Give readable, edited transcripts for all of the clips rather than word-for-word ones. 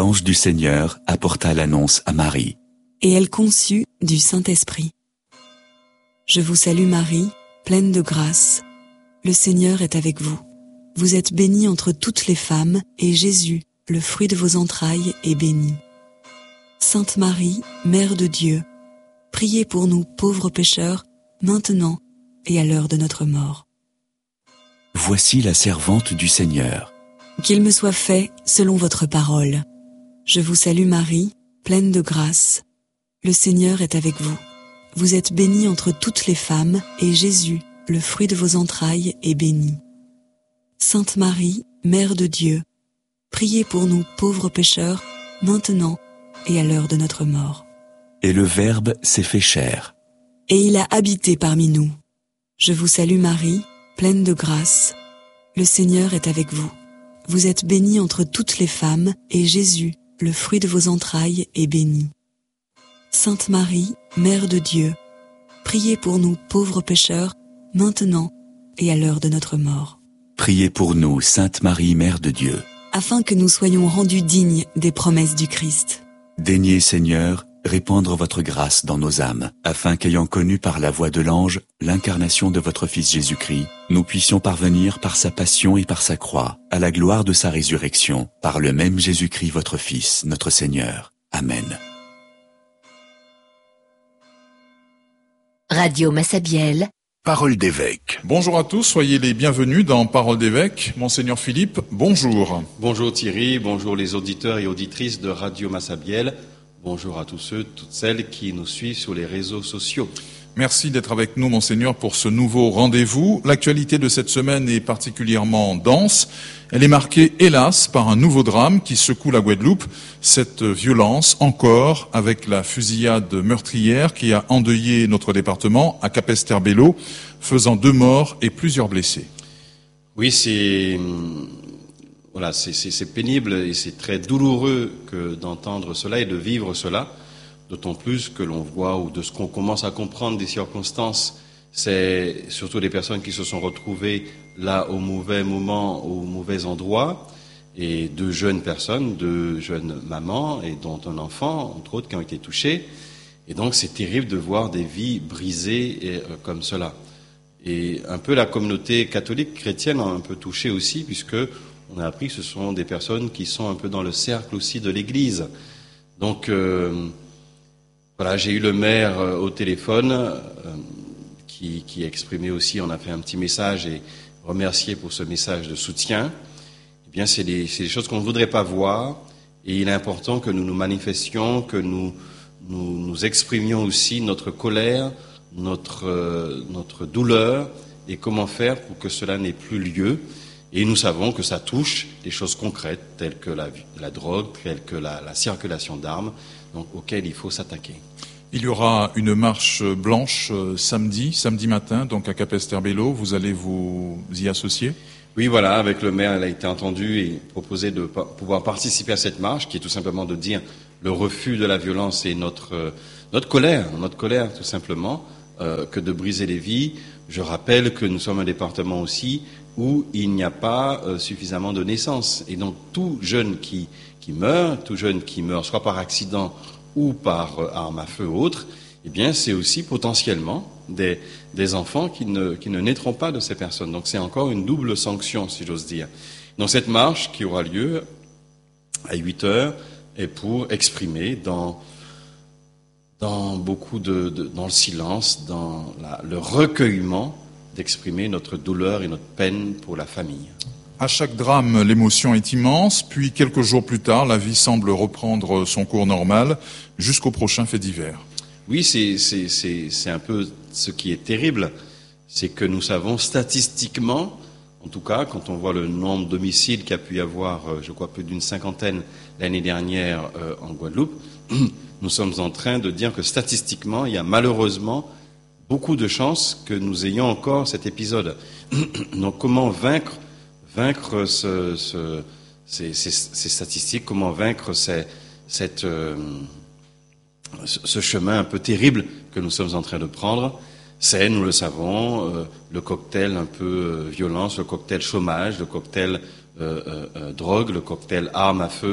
l'ange du Seigneur apporta l'annonce à Marie. Et elle conçut du Saint-Esprit. Je vous salue Marie, pleine de grâce. Le Seigneur est avec vous. Vous êtes bénie entre toutes les femmes, et Jésus, le fruit de vos entrailles, est béni. Sainte Marie, Mère de Dieu, priez pour nous pauvres pécheurs, maintenant et à l'heure de notre mort. Voici la servante du Seigneur. Qu'il me soit fait selon votre parole. Je vous salue Marie, pleine de grâce. Le Seigneur est avec vous. Vous êtes bénie entre toutes les femmes, et Jésus, le fruit de vos entrailles, est béni. Sainte Marie, Mère de Dieu, priez pour nous pauvres pécheurs, maintenant et à l'heure de notre mort. Et le Verbe s'est fait chair. Et il a habité parmi nous. Je vous salue Marie, pleine de grâce. Le Seigneur est avec vous. Vous êtes bénie entre toutes les femmes, et Jésus, le fruit de vos entrailles, est béni. Sainte Marie, Mère de Dieu, priez pour nous pauvres pécheurs, maintenant et à l'heure de notre mort. Priez pour nous, Sainte Marie, Mère de Dieu. Afin que nous soyons rendus dignes des promesses du Christ. Daignez, Seigneur, répandre votre grâce dans nos âmes, afin qu'ayant connu par la voix de l'ange l'incarnation de votre Fils Jésus-Christ, nous puissions parvenir par sa passion et par sa croix, à la gloire de sa résurrection, par le même Jésus-Christ votre Fils, notre Seigneur. Amen. Radio Massabielle. Parole d'évêque. Bonjour à tous, soyez les bienvenus dans Parole d'évêque. Monseigneur Philippe, bonjour. Bonjour Thierry, bonjour les auditeurs et auditrices de Radio Massabielle. Bonjour à tous ceux, toutes celles qui nous suivent sur les réseaux sociaux. Merci d'être avec nous, Monseigneur, pour ce nouveau rendez-vous. L'actualité de cette semaine est particulièrement dense. Elle est marquée, hélas, par un nouveau drame qui secoue la Guadeloupe. Cette violence, encore, avec la fusillade meurtrière qui a endeuillé notre département, à Capesterre-Belle-Eau, faisant 2 morts et plusieurs blessés. Oui, c'est pénible et c'est très douloureux d'entendre cela et de vivre cela. D'autant plus que l'on voit, ou de ce qu'on commence à comprendre des circonstances, c'est surtout des personnes qui se sont retrouvées là au mauvais moment, au mauvais endroit, et 2 jeunes personnes, 2 jeunes mamans, et dont un enfant, entre autres, qui ont été touchés. Et donc c'est terrible de voir des vies brisées comme cela. Et un peu la communauté catholique chrétienne a un peu touché aussi, puisque on a appris que ce sont des personnes qui sont un peu dans le cercle aussi de l'Église. Donc voilà, j'ai eu le maire au téléphone qui exprimait aussi, on a fait un petit message et remercié pour ce message de soutien. Eh bien, c'est des choses qu'on ne voudrait pas voir, et il est important que nous nous manifestions, que nous exprimions aussi notre colère, notre douleur, et comment faire pour que cela n'ait plus lieu. Et nous savons que ça touche des choses concrètes, telles que la drogue, telles que la circulation d'armes, donc auxquelles il faut s'attaquer. Il y aura une marche blanche samedi matin, donc à Capesterre-Belle-Eau. Vous allez vous y associer ? Oui, voilà, avec le maire, elle a été entendue et proposé de pouvoir participer à cette marche, qui est tout simplement de dire le refus de la violence et notre colère tout simplement, que de briser les vies. Je rappelle que nous sommes un département aussi où il n'y a pas suffisamment de naissances. Et donc tout jeune qui meurt soit par accident ou par arme à feu ou autre, eh bien c'est aussi potentiellement des enfants qui ne naîtront pas de ces personnes. Donc c'est encore une double sanction, si j'ose dire. Donc cette marche qui aura lieu à 8h est pour exprimer dans beaucoup dans le silence, dans le recueillement, d'exprimer notre douleur et notre peine pour la famille. À chaque drame, l'émotion est immense, puis quelques jours plus tard, la vie semble reprendre son cours normal, jusqu'au prochain fait divers. Oui, c'est un peu ce qui est terrible, c'est que nous savons statistiquement, en tout cas, quand on voit le nombre d'homicides qu'il y a pu y avoir, je crois plus d'une 50aine l'année dernière en Guadeloupe, nous sommes en train de dire que statistiquement, il y a malheureusement beaucoup de chances que nous ayons encore cet épisode. Donc comment vaincre ces statistiques, comment vaincre ce chemin un peu terrible que nous sommes en train de prendre? C'est, nous le savons, le cocktail un peu violence, le cocktail chômage, le cocktail drogue, le cocktail arme à feu,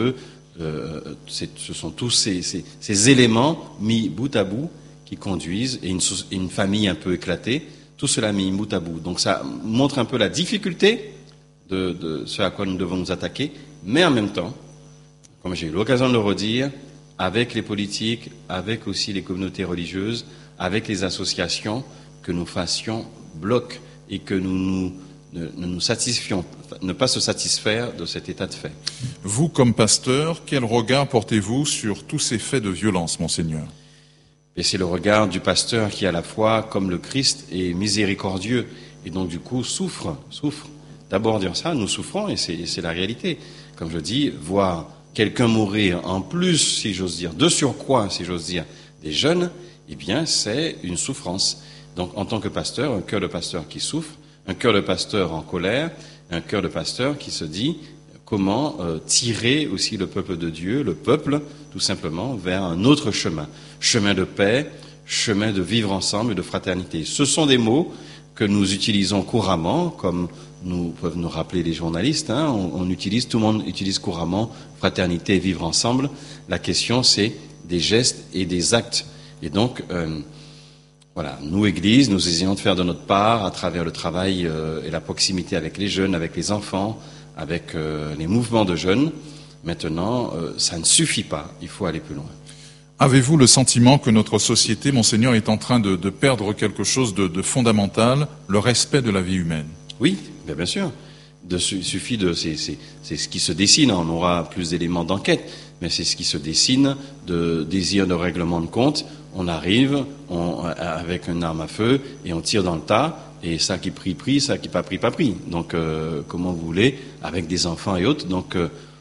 ce sont tous ces éléments mis bout à bout qui conduisent, et une famille un peu éclatée, tout cela mis bout à bout. Donc ça montre un peu la difficulté de ce à quoi nous devons nous attaquer, mais en même temps, comme j'ai eu l'occasion de le redire, avec les politiques, avec aussi les communautés religieuses, avec les associations, que nous fassions bloc et que nous nous satisfions, ne pas se satisfaire de cet état de fait. Vous, comme pasteur, quel regard portez-vous sur tous ces faits de violence, Monseigneur? Et c'est le regard du pasteur qui, à la fois, comme le Christ, est miséricordieux et donc du coup souffre. D'abord dire ça, nous souffrons et c'est la réalité. Comme je dis, voir quelqu'un mourir en plus, si j'ose dire, de surcroît, si j'ose dire, des jeunes, eh bien c'est une souffrance. Donc en tant que pasteur, un cœur de pasteur qui souffre, un cœur de pasteur en colère, un cœur de pasteur qui se dit comment tirer aussi le peuple de Dieu, le peuple, tout simplement, vers un autre chemin. Chemin de paix, chemin de vivre ensemble et de fraternité. Ce sont des mots que nous utilisons couramment, comme peuvent nous rappeler les journalistes. Tout le monde utilise couramment fraternité et vivre ensemble. La question, c'est des gestes et des actes. Et donc, voilà, nous, Église, nous essayons de faire de notre part à travers le travail et la proximité avec les jeunes, avec les enfants, avec les mouvements de jeunes. Maintenant, ça ne suffit pas, il faut aller plus loin. Avez-vous le sentiment que notre société, Monseigneur, est en train de perdre quelque chose de fondamental, le respect de la vie humaine? Oui, bien sûr. Il suffit c'est ce qui se dessine, on aura plus d'éléments d'enquête, mais c'est ce qui se dessine de désir de règlement de compte. On arrive avec une arme à feu et on tire dans le tas, et ça qui pris, ça qui pas pris. Donc, comment vous voulez, avec des enfants et autres, donc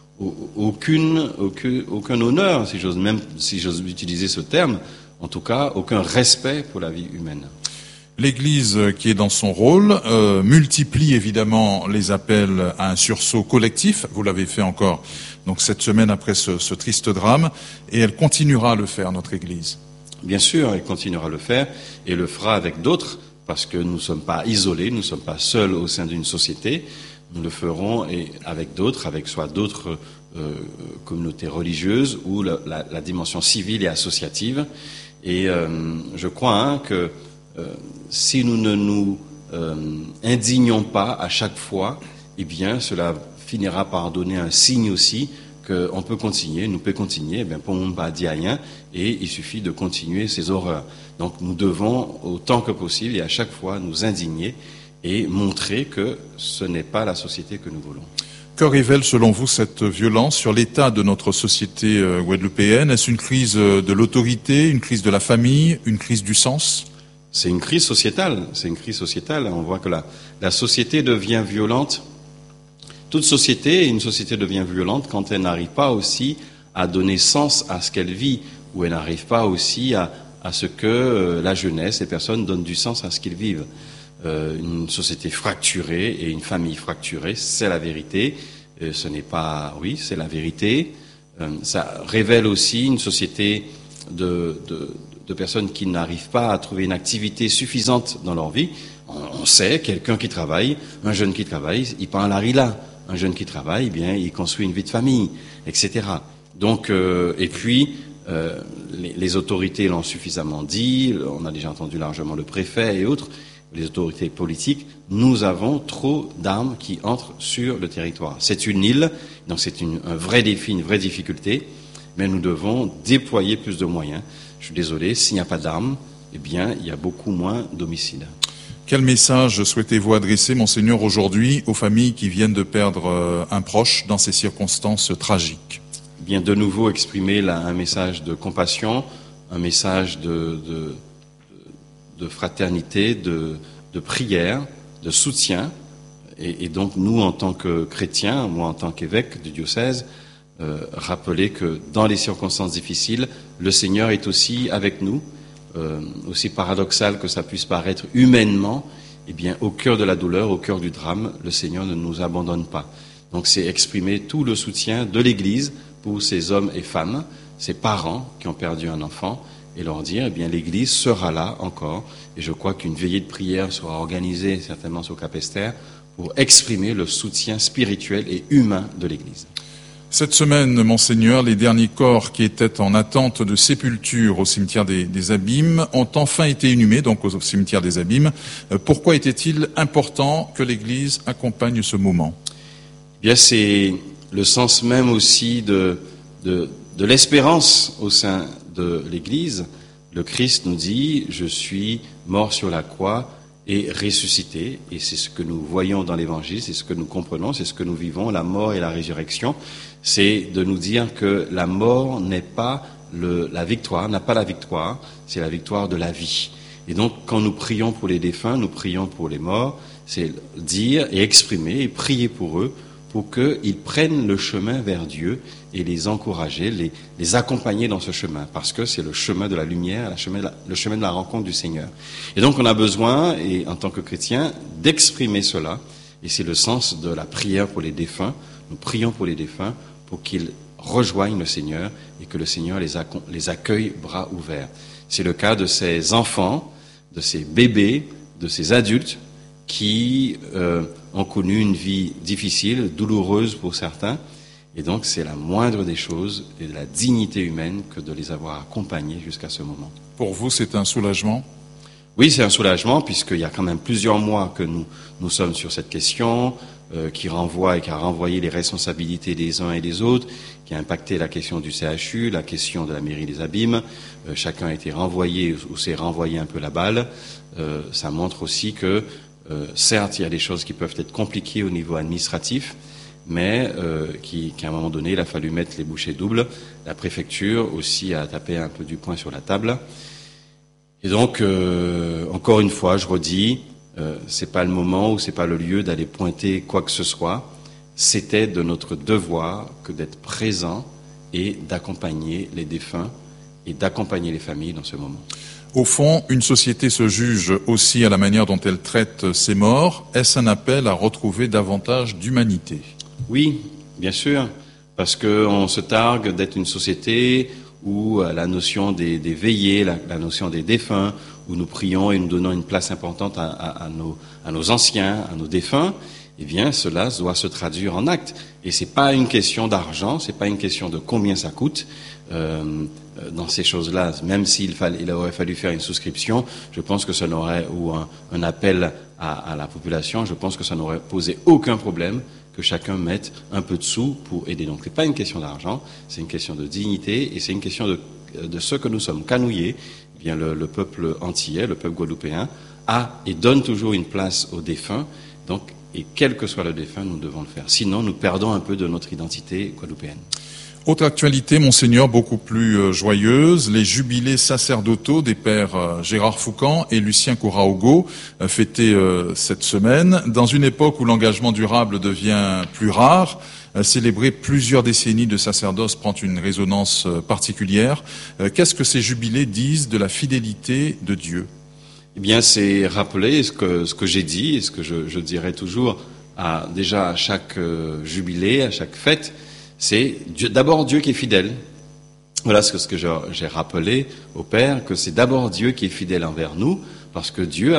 aucun honneur, si j'ose utiliser ce terme, en tout cas, aucun respect pour la vie humaine. L'Église, qui est dans son rôle, multiplie évidemment les appels à un sursaut collectif. Vous l'avez fait encore donc cette semaine après ce triste drame, et elle continuera à le faire, notre Église. Bien sûr, elle continuera à le faire et le fera avec d'autres, parce que nous ne sommes pas isolés, nous ne sommes pas seuls au sein d'une société. Nous le ferons avec d'autres, avec soit d'autres communautés religieuses ou la dimension civile et associative. Et je crois que si nous ne nous indignons pas à chaque fois, eh bien, cela finira par donner un signe aussi qu'on peut continuer, nous peut continuer, eh bien, pour ne pas dire rien, et il suffit de continuer ces horreurs. Donc, nous devons, autant que possible, et à chaque fois, nous indigner et montrer que ce n'est pas la société que nous voulons. Que révèle, selon vous, cette violence sur l'état de notre société guadeloupéenne? Est-ce une crise de l'autorité, une crise de la famille, une crise du sens? C'est une crise sociétale. On voit que la société devient violente. Toute société, une société devient violente quand elle n'arrive pas aussi à donner sens à ce qu'elle vit, ou elle n'arrive pas aussi à ce que la jeunesse, les personnes donnent du sens à ce qu'ils vivent. Une société fracturée et une famille fracturée, c'est la vérité. Ce n'est pas... Oui, c'est la vérité. Ça révèle aussi une société de personnes qui n'arrivent pas à trouver une activité suffisante dans leur vie. On sait, quelqu'un qui travaille, un jeune qui travaille, il prend la rila. Un jeune qui travaille, eh bien, il construit une vie de famille, etc. Donc, et puis, les autorités l'ont suffisamment dit, on a déjà entendu largement le préfet et autres, les autorités politiques, nous avons trop d'armes qui entrent sur le territoire. C'est une île, donc c'est un vrai défi, une vraie difficulté, mais nous devons déployer plus de moyens. Je suis désolé, s'il n'y a pas d'armes, eh bien, il y a beaucoup moins d'homicides. Quel message souhaitez-vous adresser, Monseigneur, aujourd'hui aux familles qui viennent de perdre un proche dans ces circonstances tragiques? Bien, de nouveau exprimer un message de compassion, un message de fraternité, de prière, de soutien. Et donc, nous, en tant que chrétiens, moi, en tant qu'évêque du diocèse, rappeler que dans les circonstances difficiles, le Seigneur est aussi avec nous. Aussi paradoxal que ça puisse paraître humainement, eh bien, au cœur de la douleur, au cœur du drame, le Seigneur ne nous abandonne pas. Donc, c'est exprimer tout le soutien de l'Église pour ces hommes et femmes, ces parents qui ont perdu un enfant, et leur dire, eh bien, l'Église sera là encore. Et je crois qu'une veillée de prière sera organisée certainement sur Capesterre pour exprimer le soutien spirituel et humain de l'Église. Cette semaine, Monseigneur, les derniers corps qui étaient en attente de sépulture au cimetière des Abîmes ont enfin été inhumés, donc au cimetière des Abîmes. Pourquoi était-il important que l'Église accompagne ce moment? Bien, c'est le sens même aussi de l'espérance au sein de l'Église. Le Christ nous dit « Je suis mort sur la croix et ressuscité ». Et c'est ce que nous voyons dans l'Évangile, c'est ce que nous comprenons, c'est ce que nous vivons, la mort et la résurrection. C'est de nous dire que la mort n'est pas la victoire, n'a pas la victoire, c'est la victoire de la vie. Et donc, quand nous prions pour les défunts, nous prions pour les morts, c'est dire et exprimer et prier pour eux, pour qu'ils prennent le chemin vers Dieu et les encourager, les accompagner dans ce chemin, parce que c'est le chemin de la lumière, le chemin de la rencontre du Seigneur. Et donc on a besoin, et en tant que chrétien, d'exprimer cela, et c'est le sens de la prière pour les défunts. Nous prions pour les défunts pour qu'ils rejoignent le Seigneur et que le Seigneur les accueille bras ouverts. C'est le cas de ces enfants, de ces bébés, de ces adultes qui ont connu une vie difficile, douloureuse pour certains. Et donc, c'est la moindre des choses et de la dignité humaine que de les avoir accompagnés jusqu'à ce moment. Pour vous, c'est un soulagement? Oui, c'est un soulagement, puisqu'il y a quand même plusieurs mois que nous sommes sur cette question, qui renvoie et qui a renvoyé les responsabilités des uns et des autres, qui a impacté la question du CHU, la question de la mairie des Abîmes. Chacun a été renvoyé ou s'est renvoyé un peu la balle. Ça montre aussi que, certes, il y a des choses qui peuvent être compliquées au niveau administratif, mais qu'à un moment donné, il a fallu mettre les bouchées doubles. La préfecture aussi a tapé un peu du poing sur la table. Et donc, encore une fois, je redis, c'est pas le moment ou c'est pas le lieu d'aller pointer quoi que ce soit. C'était de notre devoir que d'être présent et d'accompagner les défunts et d'accompagner les familles dans ce moment. Au fond, une société se juge aussi à la manière dont elle traite ses morts. Est-ce un appel à retrouver davantage d'humanité? Oui, bien sûr, parce qu'on se targue d'être une société où la notion des veillées, la notion des défunts, où nous prions et nous donnons une place importante à nos anciens, à nos défunts, eh bien, cela doit se traduire en actes. Et c'est pas une question d'argent, c'est pas une question de combien ça coûte. Dans ces choses-là, même s'il aurait fallu faire une souscription, je pense que ça n'aurait, ou un appel à la population, je pense que ça n'aurait posé aucun problème que chacun mette un peu de sous pour aider. Donc, c'est pas une question d'argent, c'est une question de dignité et c'est une question de ce que nous sommes canouillés. Eh bien, le peuple antillais, le peuple guadeloupéen, a et donne toujours une place aux défunts. Donc, et quel que soit le défunt, nous devons le faire. Sinon, nous perdons un peu de notre identité guadeloupéenne. Autre actualité, Monseigneur, beaucoup plus joyeuse, les jubilés sacerdotaux des pères Gérard Foucan et Lucien Couraogo, fêtés cette semaine. Dans une époque où l'engagement durable devient plus rare, célébrer plusieurs décennies de sacerdoce prend une résonance particulière. Qu'est-ce que ces jubilés disent de la fidélité de Dieu? Eh bien, c'est rappeler ce que j'ai dit et ce que je dirais toujours déjà à chaque jubilé, à chaque fête. C'est d'abord Dieu qui est fidèle. Voilà ce que j'ai rappelé au Père, que c'est d'abord Dieu qui est fidèle envers nous, parce que Dieu a